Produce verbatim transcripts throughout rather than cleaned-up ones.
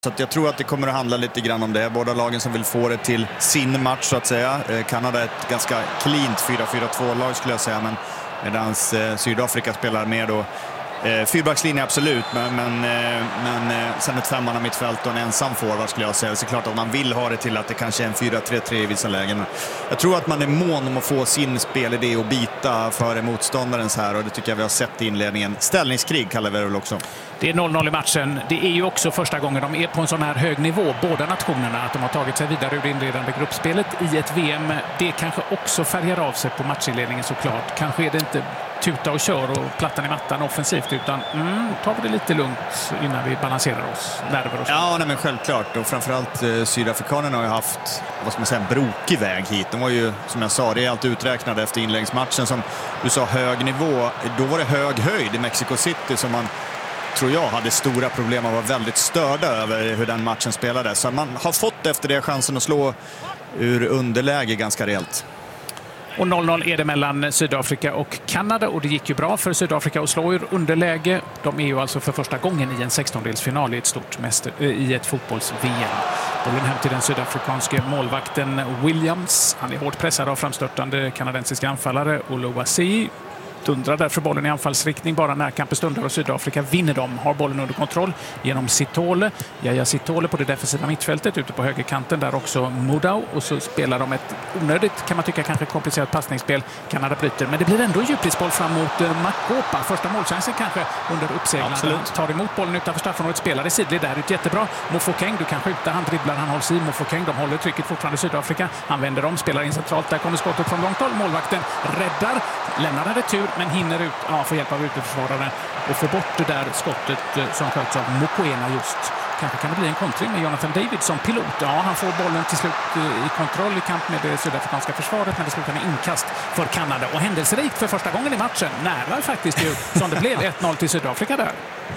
Så att jag tror att det kommer att handla lite grann om det. Båda lagen som vill få det till sin match så att säga. Kanada är ett ganska cleant fyra fyra två-lag skulle jag säga. Men medans eh, Sydafrika spelar mer då eh, fyrbackslinje absolut. Men, men, eh, men eh, sen ett femmanna mittfält och en ensam forward skulle jag säga. Så det är klart att man vill ha det till att det kanske är en fyra tre tre i vissa lägen. Jag tror att man är mån om att få sin spelidé och bita före motståndarens här. Och det tycker jag vi har sett i inledningen. Ställningskrig kallar vi det väl också. Det är noll noll i matchen. Det är ju också första gången de är på en sån här hög nivå, båda nationerna, att de har tagit sig vidare ur det inledande gruppspelet i ett V M. Det kanske också färgar av sig på matchinledningen såklart. Kanske är det inte tuta och kör och plattan i mattan offensivt, utan mm, tar vi det lite lugnt innan vi balanserar oss, nerver och så. Ja, nej, men självklart. Och framförallt eh, sydafrikanerna har ju haft, vad ska man säga, en brokig väg hit. De var ju, som jag sa, rejält uträknade efter inläggsmatchen. Som du sa, hög nivå. Då var det hög höjd i Mexico City som man, tror jag, hade stora problem och var väldigt störda över hur den matchen spelades. Så man har fått efter det chansen att slå ur underläge ganska rejält. Och noll noll är det mellan Sydafrika och Kanada, och det gick ju bra för Sydafrika att slå ur underläge. De är ju alltså för första gången i en sextondelsfinal i ett stort mäster, i ett fotbolls-V M. Bollen hem till den sydafrikanske målvakten Williams. Han är hårt pressad av framstörtande kanadensiska anfallare Oluwaseyi. Dundrar därför bollen i anfallsriktning bara när kampen stundar, och Sydafrika vinner dem. Har bollen under kontroll genom Sitole. Jaja Sitole på det defensiva mittfältet ute på högerkanten, där också Mudau, och så spelar de ett onödigt, kan man tycka, kanske komplicerat passningsspel. Kanada bryter, men det blir ändå djupledsboll fram mot Makopa. Första målchansen kanske under uppseglande. Absolut. Tar emot bollen utanför straffområdet, spelar i sidled där ut jättebra. Mofokeng, du kan skjuta, han dribblar, han hålls i. Mofokeng, de håller trycket fortfarande Sydafrika. Han vänder om, spelar in centralt, där kommer skottet från långt håll. Målvakten räddar, lämnar en retur, men hinner ut, ja, får hjälp av uteförsvararen och får bort det där skottet som sköts av Mokoena just. Kanske kan det bli en kontring med Jonathan David som pilot. Ja, han får bollen till slut i kontroll i kamp med det sydafrikanska försvaret, men det slutar med inkast för Kanada. Och händelserikt för första gången i matchen. Nära faktiskt ju, som det blev ett noll till Sydafrika där.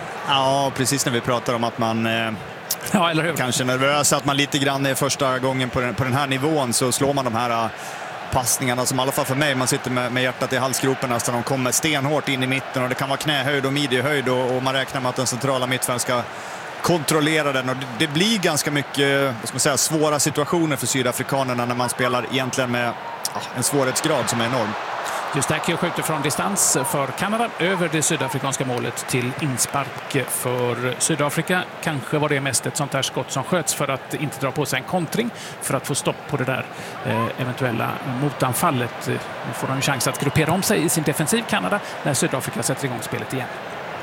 Ja, precis när vi pratar om att man eh, ja, eller hur? kanske är nervös, att man lite grann är första gången på den, på den här nivån, så slår man de här eh, passningarna som i alla fall för mig, man sitter med, med hjärtat i halsgropen nästan, de kommer stenhårt in i mitten och det kan vara knähöjd och midjehöjd och, och man räknar med att den centrala mittfältet ska kontrollera den, och det, det blir ganska mycket, vad ska man säga, svåra situationer för sydafrikanerna när man spelar egentligen med ja, en svårighetsgrad som är enorm. Justakio skjuter från distans för Kanada över det sydafrikanska målet till inspark för Sydafrika. Kanske var det mest ett sånt här skott som sköts för att inte dra på sig en kontring, för att få stopp på det där eh, eventuella motanfallet. Nu får de en chans att gruppera om sig i sin defensiv, Kanada, när Sydafrika sätter igång spelet igen.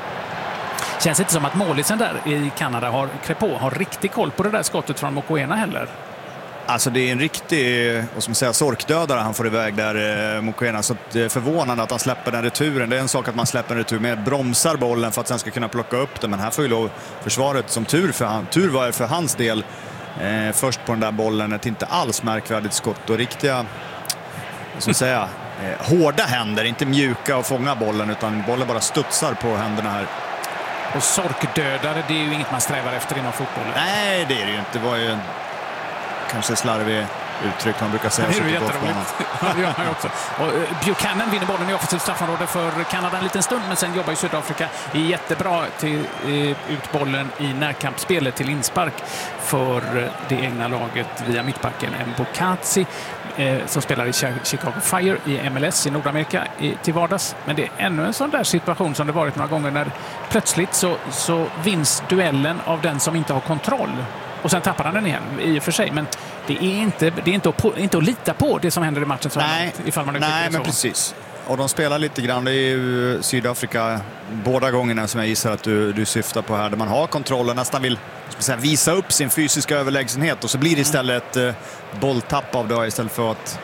Känns inte som att målisen där i Kanada har, Crepeau, har riktigt koll på det där skottet från Mokoena heller. Alltså det är en riktig, vad ska man säga, sorkdödare han får iväg där, eh, Mokoena. Så det är förvånande att han släpper den returen. Det är en sak att man släpper en retur med bromsar bollen för att sen ska kunna plocka upp den. Men här får ju lov försvaret, som tur för han, tur var det för hans del, eh, först på den där bollen. Ett inte alls märkvärdigt skott och riktiga, vad ska man säga, eh, hårda händer. Inte mjuka och fånga bollen, utan bollen bara studsar på händerna här. Och sorkdödare, det är ju inget man strävar efter inom fotbollen. Nej, det är det ju inte. Det var ju en kanske slarvig uttryck man brukar säga. Det är ju jätteroligt. Ja, det gör man ju också. Och Buchanan vinner bollen i offensivt straffområde för Kanada en liten stund, men sen jobbar ju Sydafrika jättebra till ut bollen i närkampsspelet till inspark för det egna laget via mittbacken Mbokatsi eh, som spelar i Chicago Fire i M L S i Nordamerika i, till vardags. Men det är ännu en sån där situation som det varit några gånger när plötsligt så, så vinns duellen av den som inte har kontroll. Och sen tappar han den igen, i och för sig. Men det är inte, det är inte, att, inte att lita på det som händer i matchen. Nej, ifall man nej men precis. Och de spelar lite grann. Det är ju Sydafrika båda gångerna som jag gissar att du, du syftar på här. Där man har kontroll och nästan vill säga, visa upp sin fysiska överlägsenhet. Och så blir det istället ett eh, bolltapp av det istället för att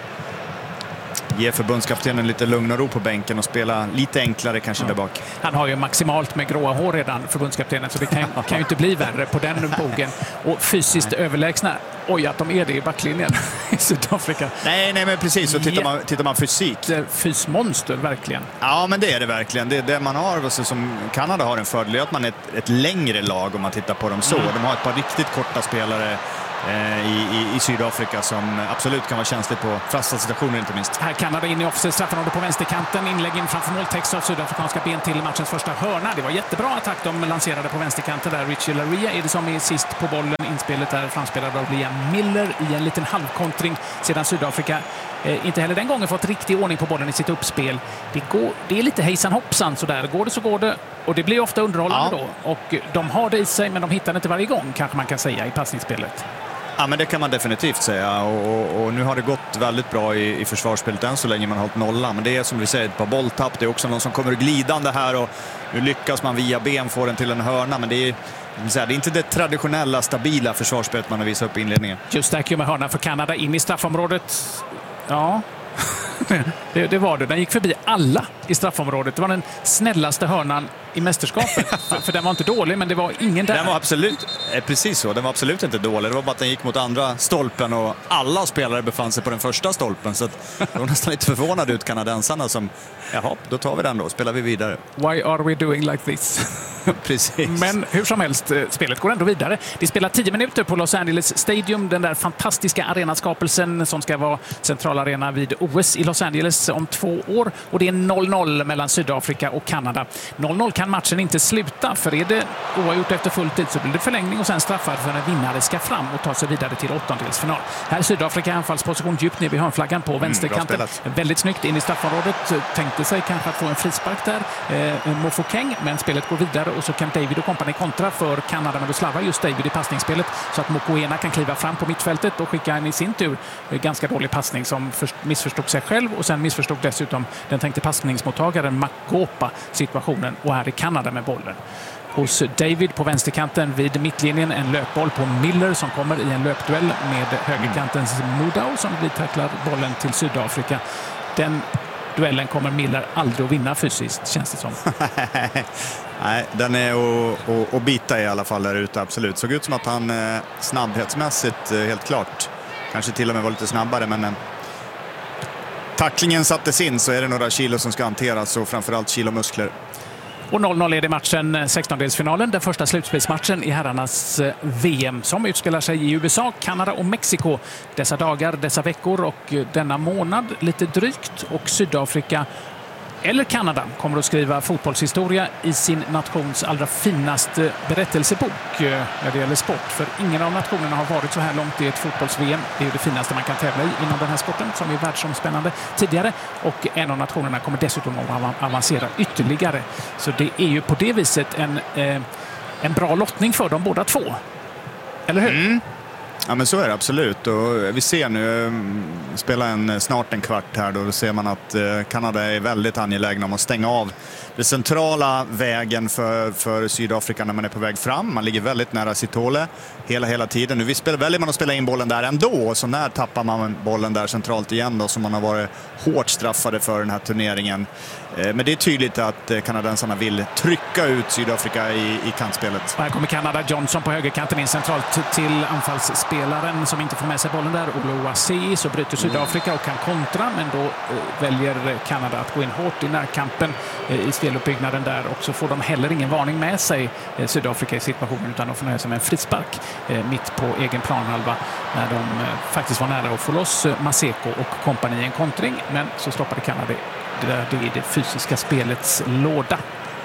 ge förbundskaptenen lite lugn och ro på bänken och spela lite enklare kanske ja. där bak. Han har ju maximalt med gråa hår redan, förbundskaptenen, så det kan, kan ju inte bli värre på den bogen. Och fysiskt överlägsna Oj, att de är det i backlinjen i Sydafrika. Nej, nej, men precis. Så tittar man, tittar man fysik. Fysmonster, verkligen. Ja, men det är det verkligen. Det är det man har. Alltså, som Kanada har en fördel att man är ett, ett längre lag om man tittar på dem så. Mm. De har ett par riktigt korta spelare eh, i, i, i Sydafrika som absolut kan vara känsligt på fasta situationer, inte minst. Här Kanada in i offside, straffområdet på vänsterkanten. Inlägg in framför måltext av sydafrikanska ben till matchens första hörna. Det var jättebra attack de lanserade på vänsterkanten där. Richie Laryea är det som är sist på bollen. Inspelet är framspelad av Liam Miller i en liten halvkontring sedan Sydafrika eh, inte heller den gången fått riktig ordning på bollen i sitt uppspel. Det, går, det är lite hejsan hoppsan sådär. Går det så går det. Och det blir ofta underhållande ja. då. Och de har det i sig, men de hittar det inte varje gång, kanske man kan säga, i passningsspelet. Ja, men det kan man definitivt säga. Och, och, och nu har det gått väldigt bra i, i försvarsspelet än så länge man har hållit nollan. Men det är som vi säger ett par bolltapp. Det är också någon som kommer glidande här och nu lyckas man via ben få den till en hörna. Men det är, det är inte det traditionella, stabila försvarsspelet man har visat upp i inledningen. Just där med hörna för Kanada in i straffområdet. Ja... det, det var det. Den gick förbi alla i straffområdet. Det var den snällaste hörnan i mästerskapet. för, för den var inte dålig, men det var ingen där. Den var absolut, precis så. Den var absolut inte dålig. Det var bara att den gick mot andra stolpen och alla spelare befann sig på den första stolpen. Så att det var nästan lite förvånad ut kanadensarna som, jaha, då tar vi den då. Spelar vi vidare. Why are we doing like this? Precis. Men hur som helst, spelet går ändå vidare. Det spelar tio minuter på Los Angeles Stadium, den där fantastiska arenaskapelsen som ska vara centralarena vid O S i Los Angeles om två år. Och det är noll noll mellan Sydafrika och Kanada. noll noll kan matchen inte sluta, för är det oavgjort efter full tid så blir det förlängning och sen straffar för en vinnare ska fram och ta sig vidare till åttondelsfinal. Här är Sydafrika i anfallsposition djupt ner vid hörnflaggan på vänsterkanten. Mm, väldigt snyggt in i straffområdet. Tänkte sig kanske att få en frispark där. Eh, Mofokeng, men spelet går vidare och så kan David och kompani kontra för Kanada, men då slarvar just David i passningsspelet så att Mokoena kan kliva fram på mittfältet och skicka en i sin tur ganska dålig passning som missförstod sig själv och sen missförstod dessutom den tänkte passningsmottagaren Makopa situationen och här är Kanada med bollen. Hos David på vänsterkanten vid mittlinjen en löpboll på Miller som kommer i en löpduell med högerkantens Mudau som blir tacklar bollen till Sydafrika. Den duellen kommer Miller aldrig att vinna fysiskt, känns det som. Nej, den är att, att, att bita i alla fall där ute, absolut. Såg ut som att han eh, snabbhetsmässigt, eh, helt klart, kanske till och med var lite snabbare, men eh, tacklingen sattes in så är det några kilo som ska hanteras och framförallt kilomuskler. Och noll noll är det matchen, sextondelsfinalen, den första slutspelsmatchen i herrarnas V M som utspelar sig i U S A, Kanada och Mexiko dessa dagar, dessa veckor och denna månad lite drygt. Och Sydafrika eller Kanada kommer att skriva fotbollshistoria i sin nations allra finaste berättelsebok när det gäller sport. För ingen av nationerna har varit så här långt i ett fotbolls-V M. Det är det finaste man kan tävla i inom den här sporten som är världsomspännande tidigare. Och en av nationerna kommer dessutom att avancera ytterligare. Så det är ju på det viset en, eh, en bra lottning för dem båda två. Eller hur? Mm. Ja, men så är det absolut. Och vi ser nu, spela en, snart en kvart här, då ser man att Kanada är väldigt angelägna om att stänga av den centrala vägen för, för Sydafrika när man är på väg fram. Man ligger väldigt nära sitt hål hela, hela tiden. Nu vi spelar, väljer man att spela in bollen där ändå, så när tappar man bollen där centralt igen då, som man har varit hårt straffade för den här turneringen. Men det är tydligt att kanadensarna vill trycka ut Sydafrika i, i kantspelet. Här kommer Kanada, Johnson på högerkanten in centralt till anfallsspelaren som inte får med sig bollen där. Oluwase, så bryter Sydafrika och kan kontra, men då väljer Kanada att gå in hårt i närkampen i speluppbyggnaden där, och så får de heller ingen varning med sig Sydafrika i situationen, utan de får nöja sig med en frispark mitt på egen planhalva när de faktiskt var nära att få loss Maseko och kompani i en kontring, men så stoppade Kanada det där. Det är det fysiska spelets låda.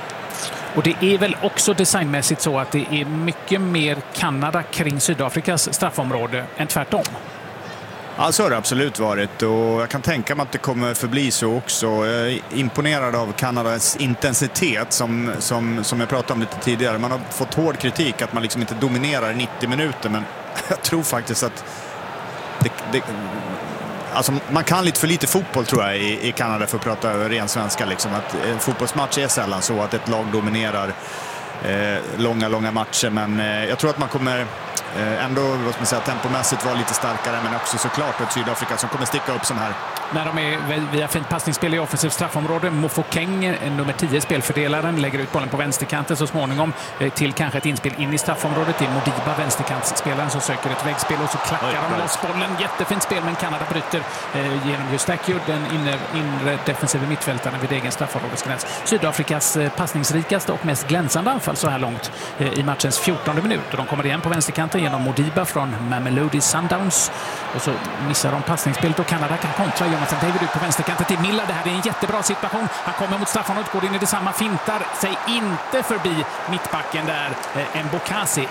Och det är väl också designmässigt så att det är mycket mer Kanada kring Sydafrikas straffområde än tvärtom. Ja, så har det absolut varit, och jag kan tänka mig att det kommer förbli så också. Jag är imponerad av Kanadas intensitet som, som, som jag pratade om lite tidigare. Man har fått hård kritik att man liksom inte dominerar i nittio minuter, men jag tror faktiskt att det, det, alltså man kan lite för lite fotboll, tror jag, i, i Kanada, för att prata ren svenska. Liksom. Att en fotbollsmatch är sällan så att ett lag dominerar eh, långa, långa matcher. Men eh, jag tror att man kommer ändå vad ska man säga, tempomässigt var lite starkare, men också såklart ett Sydafrika som kommer sticka upp som här. När de är via fint passningsspel i offensivt straffområde. Mofokeng, nummer tio, spelfördelaren, lägger ut bollen på vänsterkanten så småningom till kanske ett inspel in i straffområdet till Modiba, vänsterkantsspelaren som söker ett vägspel och så klackar Oj, de loss bollen. Jättefint spel, men Kanada bryter eh, genom Eustáquio, den inre, inre defensiva mittfältaren vid egen straffområdesgräns. Sydafrikas eh, passningsrikaste och mest glänsande anfall så här långt eh, i matchens fjortonde minut. Och de kommer igen på vänsterkanten genom Modiba från Mamelodi Sundowns. Och så missar de passningsspelet och Kanada kan kontra Jonathan David ut på vänsterkanten till Milla. Det här är en jättebra situation. Han kommer mot straffområdet, går in i detsamma, fintar sig inte förbi mittbacken där. Eh, Mbokasi,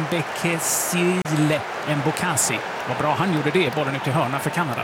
Mbekesile Mbokasi. Vad bra han gjorde det. Bollen ut till hörna för Kanada.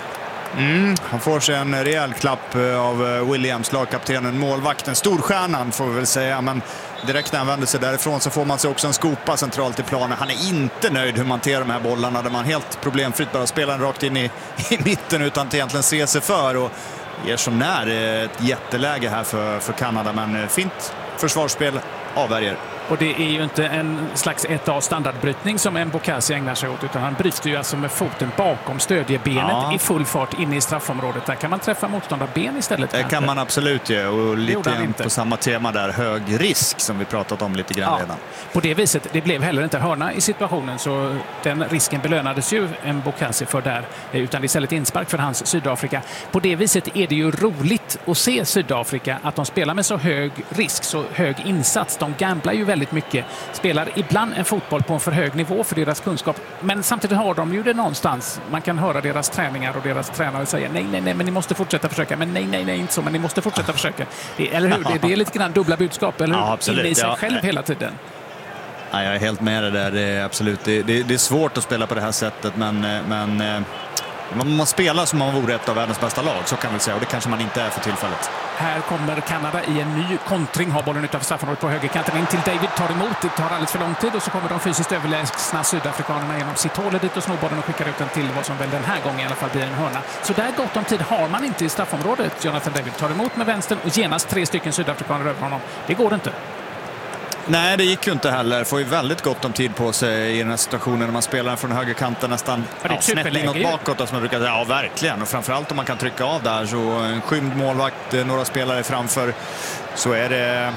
Mm, han får sig en rejäl klapp av Williams, lagkaptenen, målvakten, storstjärnan får vi väl säga, men direkt när han vänder sig därifrån så får man sig också en skopa centralt i planen. Han är inte nöjd hur man hanterar de här bollarna där man helt problemfritt bara spelar den rakt in i, i mitten utan att egentligen se sig för, och ger som när ett jätteläge här för, för Kanada, men fint försvarsspel avvärjer. Och det är ju inte en slags ett A-standardbrytning som Mbokasi ägnar sig åt, utan han bryter ju alltså med foten bakom stödjebenet ja. i full fart inne i straffområdet. Där kan man träffa motståndarben istället. Det kanske. kan man absolut göra, och lite på samma tema där, hög risk som vi pratat om lite grann ja. redan. På det viset, det blev heller inte hörna i situationen, så den risken belönades ju Mbokasi för där, utan istället inspark för hans Sydafrika. På det viset är det ju roligt att se Sydafrika, att de spelar med så hög risk, så hög insats. De gamblar ju väldigt mycket, spelar ibland en fotboll på en för hög nivå för deras kunskap, men samtidigt har de ju det någonstans. Man kan höra deras träningar och deras tränare säga nej, nej, nej, men ni måste fortsätta försöka, men nej, nej, nej, inte så, men ni måste fortsätta försöka. Det, eller hur? Det, det är lite grann dubbla budskap, eller hur? Ja, absolut. Inne i sig ja. själv hela tiden. Ja, jag är helt med det där, det är absolut. Det, det, det är svårt att spela på det här sättet, men, men man, man spelar som om man vore ett av världens bästa lag, så kan vi säga, och det kanske man inte är för tillfället. Här kommer Kanada i en ny kontring, har bollen utanför straffområdet på högerkanten in till David, tar emot, det tar alldeles för lång tid och så kommer de fysiskt överlägsna sydafrikanerna genom sitt hål dit och snor bollen och skickar ut den till vad som väl den här gången i alla fall blir en hörna. Så där gott om tid har man inte i straffområdet. Jonathan David tar emot med vänstern och genast tre stycken sydafrikaner över honom. Det går inte. Nej, det gick ju inte heller. Får ju väldigt gott om tid på sig i den här situationen när man spelar från högerkanten nästan ja, ja, snett inåt bakåt. Som man brukar säga. Ja, verkligen. Och framförallt om man kan trycka av där, så en skymd målvakt, några spelare framför, så är det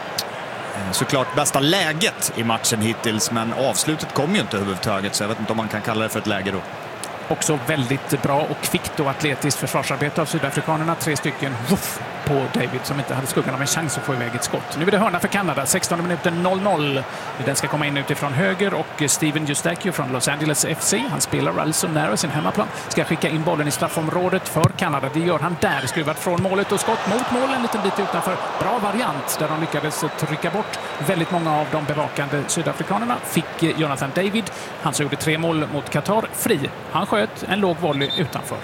såklart bästa läget i matchen hittills. Men avslutet kom ju inte överhuvudtaget, så jag vet inte om man kan kalla det för ett läge då. Också väldigt bra och kvickt och atletiskt försvarsarbete av sydafrikanerna. Tre stycken wuff, på David som inte hade skuggan av en chans att få iväg ett skott. Nu är det hörna för Kanada. sextonde minuten noll noll. Den ska komma in utifrån höger och Steven Eustáquio från Los Angeles F C. Han spelar alltså nära sin hemmaplan. Ska skicka in bollen i straffområdet för Kanada. Det gör han där. Skruvat från målet och skott mot mål en liten bit utanför. Bra variant där de lyckades trycka bort väldigt många av de bevakande sydafrikanerna. Fick Jonathan David. Han som gjorde tre mål mot Qatar fri. Han sköt en låg volley utanför.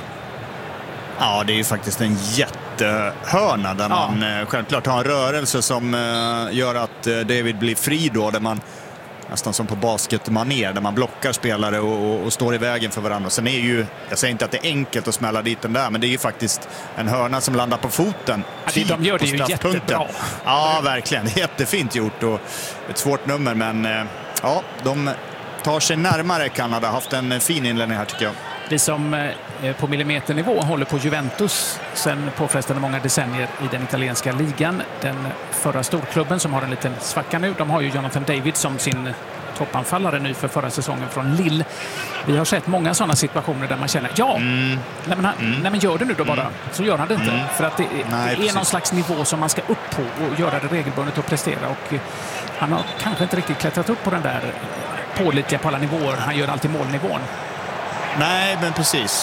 Ja, det är ju faktiskt en jättehörna där ja. man självklart har en rörelse som gör att David blir fri då, där man nästan som på basketmanér, där man blockar spelare och, och, och står i vägen för varandra. Och sen är ju, jag säger inte att det är enkelt att smälla dit den där, men det är ju faktiskt en hörna som landar på foten. Ja, det, de gör det ju jättebra. Ja, verkligen. Jättefint gjort och ett svårt nummer, men ja, de tar sig närmare Kanada. Haft en fin inledning här tycker jag. Vi som på millimeternivå håller på Juventus sen påfrestande många decennier i den italienska ligan. Den förra storklubben som har en liten svacka nu, de har ju Jonathan David som sin toppanfallare ny för förra säsongen från Lille. Vi har sett många sådana situationer där man känner, ja, mm. nej, men han, mm. nej men gör det nu då bara. Mm. Så gör han det inte. Mm. För att det, nej, det är någon slags nivå som man ska upp på och göra det regelbundet och prestera. Och han har kanske inte riktigt klättrat upp på den där pålitliga på alla nivåer. Han gör alltid målnivån. Nej, men precis.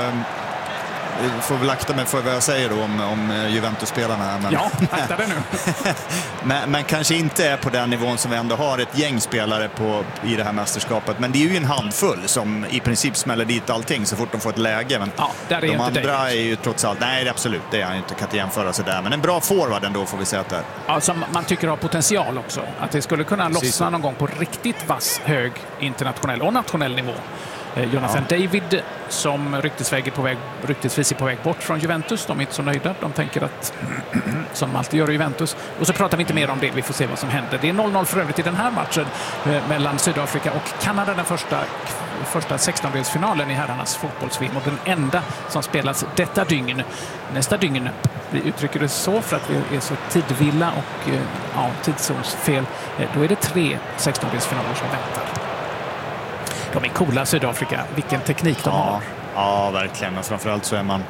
Jag får väl akta mig för vad jag säger då om, om Juventus-spelarna här. Men... Ja, akta det nu. men, men kanske inte är på den nivån som vi ändå har ett gäng spelare på, i det här mästerskapet. Men det är ju en handfull som i princip smäller dit allting så fort de får ett läge. Men ja, där är de inte andra David. är ju trots allt, nej absolut, det är han inte, kan inte jämföra sig där. Men en bra forward ändå får vi säga att det är. Ja, som man tycker har potential också. Att det skulle kunna lossna någon gång på riktigt vass, hög internationell och nationell nivå. Jonathan ja. David som ryktesvis är, på väg, ryktesvis är på väg bort från Juventus. De är inte så nöjda. De tänker att, som de alltid gör i Juventus. Och så pratar vi inte mer om det. Vi får se vad som händer. Det är noll noll för övrigt i den här matchen mellan Sydafrika och Kanada. Den första, första sextondelsfinalen i herrarnas fotbolls-V M och den enda som spelas detta dygn. Nästa dygn, vi uttrycker det så för att vi är så tidvilla och ja, tidszonsfel. Då är det tre sextondelsfinaler som väntar. De är coola, Sydafrika. Vilken teknik de ja, har. Ja, verkligen. Men framförallt så är man,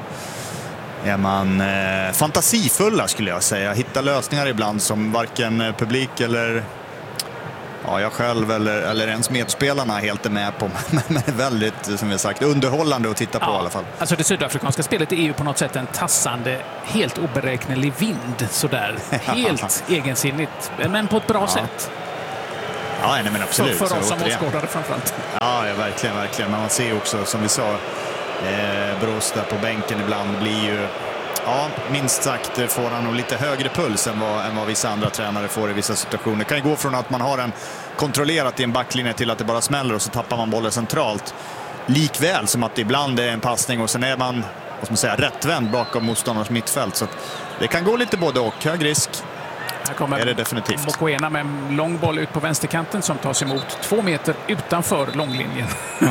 är man eh, fantasifulla skulle jag säga. Hitta lösningar ibland som varken publik eller ja, jag själv eller, eller ens medspelarna helt är med på. Men är väldigt, som vi har sagt, underhållande att titta på ja, i alla fall. Alltså det sydafrikanska spelet är ju på något sätt en tassande, helt oberäknelig vind. Sådär. Helt egensinnigt, men på ett bra ja. sätt. Ja, nej, men absolut. För, för oss som åskådare framförallt. Ja, ja, verkligen, verkligen. Men man ser också, som vi sa, eh, Brås där på bänken ibland blir ju, ja, minst sagt får han nog lite högre puls än vad, än vad vissa andra tränare får i vissa situationer. Det kan ju gå från att man har en kontrollerat i en backlinje till att det bara smäller och så tappar man bollen centralt. Likväl som att det ibland är en passning och sen är man, vad ska man säga, rättvänd bakom motståndarens mittfält. Så att det kan gå lite både och. Hög risk. Här kommer är det definitivt. Mokoena med en lång boll ut på vänsterkanten som tas emot två meter utanför långlinjen.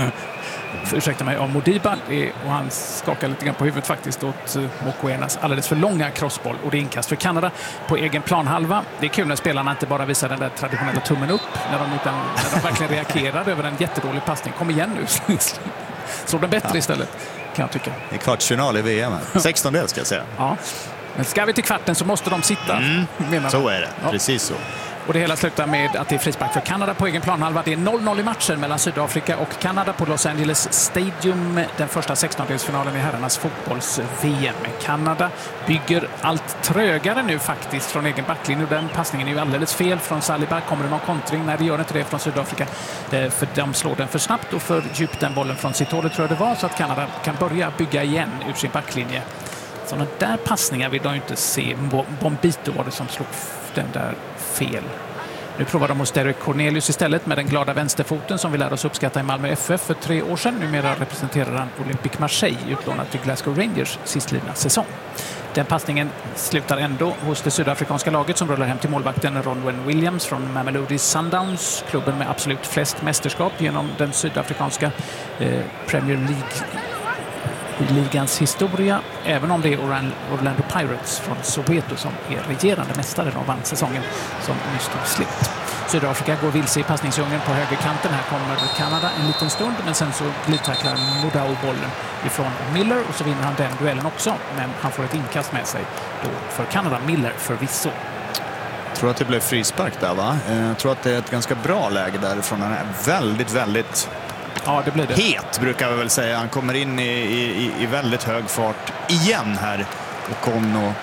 Ursäkta mig, av Modiba. Och han skakar lite grann på huvudet faktiskt åt Mokoenas alldeles för långa crossboll. Och det är inkast för Kanada på egen planhalva. Det är kul när spelarna inte bara visar den där traditionella tummen upp när de, utan, när de verkligen reagerar över en jättedålig passning. Kom igen nu. Så den bättre ja. istället, kan jag tycka. I kvartsfinal i V M. sextondel ska jag säga. Ja. Men ska vi till kvarten så måste de sitta. Mm, så är det, ja. Precis så. Och det hela slutar med att det är frispark för Kanada på egen planhalva. Det är noll noll i matchen mellan Sydafrika och Kanada på Los Angeles Stadium. Den första sextondelsfinalen i herrarnas fotbolls-V M. Kanada bygger allt trögare nu faktiskt från egen backlinje. Den passningen är ju alldeles fel från Saliba. Kommer det någon kontring? Nej, det gör inte det från Sydafrika. För de slår den för snabbt och för djupt den bollen från sitt håll, tror jag det var. Så att Kanada kan börja bygga igen ur sin backlinje. Sådana där passningar vill de inte se. Bombito var det som slog den där fel. Nu provar de hos Derek Cornelius istället med den glada vänsterfoten som vi lär oss uppskatta i Malmö F F för tre år sedan. Numera representerar han Olympique Marseille, utlånat till Glasgow Rangers sistlidna säsong. Den passningen slutar ändå hos det sydafrikanska laget som rullar hem till målvakten Ronwen Williams från Mamelodi Sundowns, klubben med absolut flest mästerskap genom den sydafrikanska eh, Premier League i ligans historia, även om det är Orlando Pirates från Soweto som är regerande mästare. De vann säsongen som nyss tog slut. Sydafrika går vilse i passningsdjungeln på högerkanten. Här kommer Kanada en liten stund, men sen så glidtacklar Modao bollen ifrån Miller och så vinner han den duellen också, men han får ett inkast med sig då för Kanada. Miller förvisso. Jag tror att det blev frispark där, va? Jag tror att det är ett ganska bra läge därifrån. Han är väldigt, väldigt Ja, det blir det. Het brukar vi väl säga. Han kommer in i, i, i väldigt hög fart igen här. Och Konno.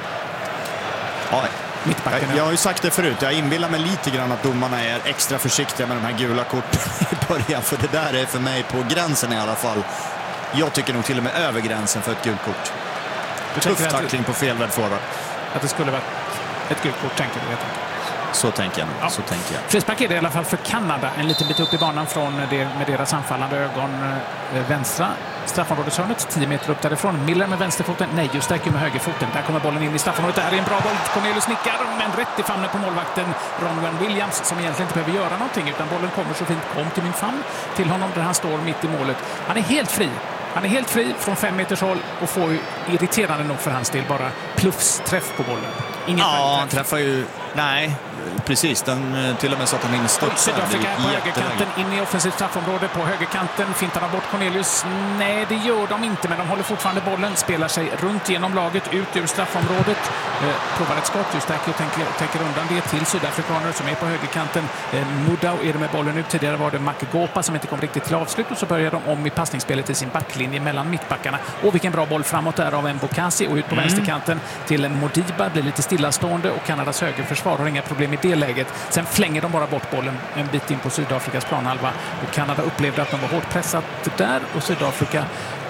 Ja, jag, jag har ju sagt det förut. Jag inbillar mig lite grann att domarna är extra försiktiga med de här gula korten i början. För det där är för mig på gränsen i alla fall. Jag tycker nog till och med över gränsen för ett gult kort. Tuff tackling på felvänd forward. Att det skulle vara ett gult kort, tänker du? Så tänker jag. Ja. Så tänker jag. Frispark är det i alla fall för Kanada. En liten bit upp i banan från det, med deras anfallande ögon eh, vänstra straffområdeshörnet. tio meter upp därifrån. Miller med vänsterfoten. Nej, just där med högerfoten. Där kommer bollen in i straffområdet. Det här är en bra boll. Cornelius nickar, men rätt i famnen på målvakten Ronwen Williams, som egentligen inte behöver göra någonting, utan bollen kommer så fint. Kom till min famn till honom där han står mitt i målet. Han är helt fri. Han är helt fri från fem meters håll och får ju irriterande nog för hans del bara pluffsträff på bollen. Ingen ja, han träffar ju... Nej, precis. Den, till och med så att han hinner studsa. Sydafrika på högerkanten, in i offensivt straffområde på högerkanten. Fintar de bort Cornelius? Nej, det gör de inte, men de håller fortfarande bollen. Spelar sig runt genom laget, ut ur straffområdet. Eh, provar ett skott just där och tänker, tänker undan det till sydafrikaner som är på högerkanten. Eh, Modao är det med bollen nu. Tidigare var det Makegopa som inte kom riktigt till avslut, och så börjar de om i passningsspelet i sin backlinje mellan mittbackarna. Och vilken bra boll framåt där av en Bokasi och ut på mm. vänsterkanten till en Modiba. Blir lite stillastående och Kanadas högerförsvar har inga problem i det läget. Sen flänger de bara bort bollen en bit in på Sydafrikas planhalva, och Kanada upplevde att de var hårt pressat där, och Sydafrika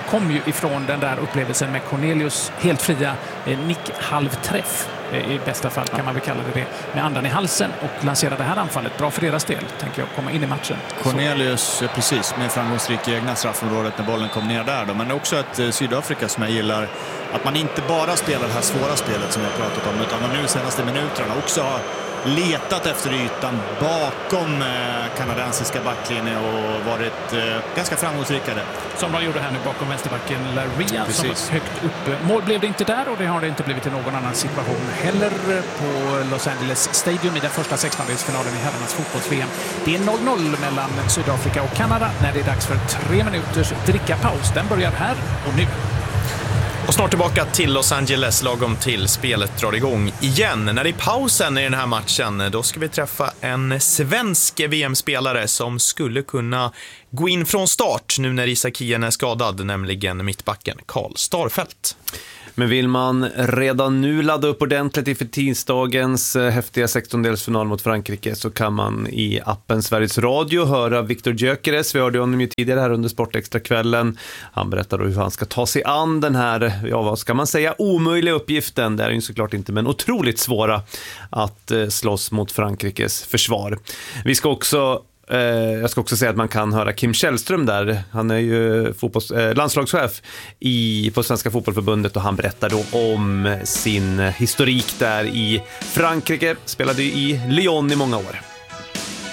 kom ju ifrån den där upplevelsen med Cornelius helt fria eh, nick-halvträff. I bästa fall kan man väl kalla det det, med andan i halsen och lansera det här anfallet. Bra för deras del, tänker jag, komma in i matchen. Cornelius, precis, med framgångsrik i egna straffområdet när bollen kom ner där då. Men också ett eh, Sydafrika som jag gillar, att man inte bara spelar det här svåra spelet som jag pratat om, utan man nu de senaste minuterna också har letat efter ytan bakom eh, kanadensiska backlinjen och varit eh, ganska framgångsrika där. Som de gjorde här nu bakom vänsterbacken Laria, som var högt uppe. Mål blev det inte där, och det har det inte blivit i någon annan situation heller på Los Angeles Stadium i den första sextondelsfinalen i herrarnas fotbolls-V M. Det är noll noll mellan Sydafrika och Kanada när det är dags för tre minuters drickapaus. Den börjar här och nu. Och snart tillbaka till Los Angeles, lagom till spelet drar igång igen. När det är pausen i den här matchen, då ska vi träffa en svensk V M-spelare som skulle kunna gå in från start nu när Isak Hien är skadad, nämligen mittbacken Karl Starfelt. Men vill man redan nu ladda upp ordentligt inför tisdagens häftiga sextondelsfinal mot Frankrike, så kan man i appen Sveriges Radio höra Viktor Gyökeres. Vi hörde honom ju tidigare här under Sportextra-kvällen. Han berättar då hur han ska ta sig an den här, ja vad ska man säga, omöjliga uppgiften. Det är ju såklart inte, men otroligt svåra att slåss mot Frankrikes försvar. Vi ska också Jag ska också säga att man kan höra Kim Källström där. Han är ju fotbolls, eh, landslagschef i, på Svenska fotbollförbundet, och han berättar då om sin historik där i Frankrike. Spelade ju i Lyon i många år.